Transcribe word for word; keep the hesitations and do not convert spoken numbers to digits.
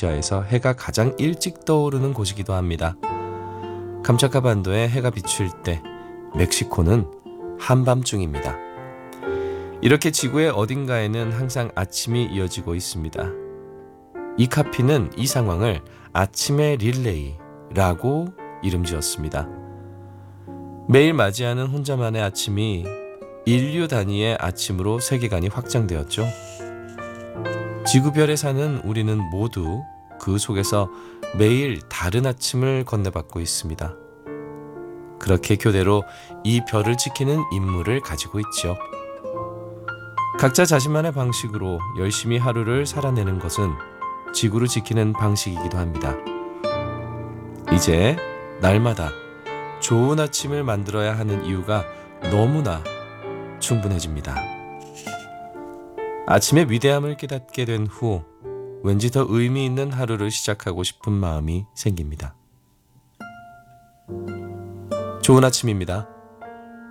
동남아시아에서 해가 가장 일찍 떠오르는 곳이기도 합니다. 감차카 반도에 해가 비출 때 멕시코는 한밤중입니다. 이렇게 지구의 어딘가에는 항상 아침이 이어지고 있습니다. 이 카피는 이 상황을 아침의 릴레이라고 이름 지었습니다. 매일 맞이하는 혼자만의 아침이 인류 단위의 아침으로 세계관이 확장되었죠. 지구별에 사는 우리는 모두 그 속에서 매일 다른 아침을 건네받고 있습니다. 그렇게 교대로 이 별을 지키는 임무를 가지고 있죠. 각자 자신만의 방식으로 열심히 하루를 살아내는 것은 지구를 지키는 방식이기도 합니다. 이제 날마다 좋은 아침을 만들어야 하는 이유가 너무나 충분해집니다. 아침의 위대함을 깨닫게 된 후 왠지 더 의미 있는 하루를 시작하고 싶은 마음이 생깁니다. 좋은 아침입니다.